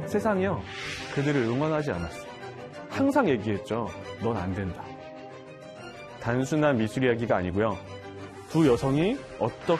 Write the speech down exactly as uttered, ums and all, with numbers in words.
세상이요, 그들을 응원하지 않았어요. 항상 얘기했죠. 넌 안 된다. 단순한 미술 이야기가 아니고요. 두 여성이 어떻게